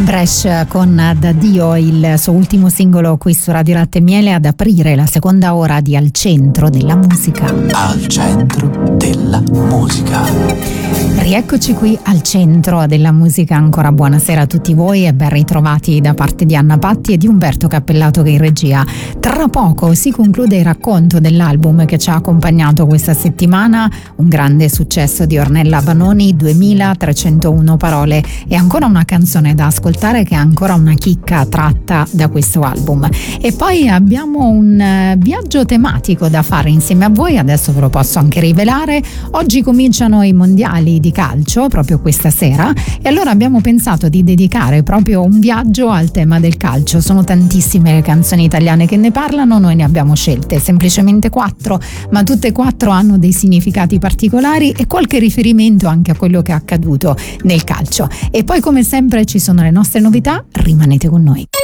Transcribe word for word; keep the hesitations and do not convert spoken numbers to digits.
Brescia con D'Addio, il suo ultimo singolo qui su Radio Latte e Miele, ad aprire la seconda ora di Al Centro della Musica. Al Centro della Musica. Rieccoci qui al Centro della Musica, ancora buonasera a tutti voi e ben ritrovati da parte di Anna Patti e di Umberto Cappellato che in regia. Tra poco si conclude il racconto dell'album che ci ha accompagnato questa settimana, un grande successo di Ornella Vanoni, duemilatrecentouno parole, e ancora una canzone da ascoltare che è ancora una chicca tratta da questo album. E poi abbiamo un viaggio tematico da fare insieme a voi, adesso ve lo posso anche rivelare. Oggi cominciano i mondiali di calcio proprio questa sera e allora abbiamo pensato di dedicare proprio un viaggio al tema del calcio. Sono tantissime le canzoni italiane che ne parlano, noi ne abbiamo scelte semplicemente quattro, ma tutte e quattro hanno dei significati particolari e qualche riferimento anche a quello che è accaduto nel calcio. E poi come sempre ci sono le nostre novità, rimanete con noi.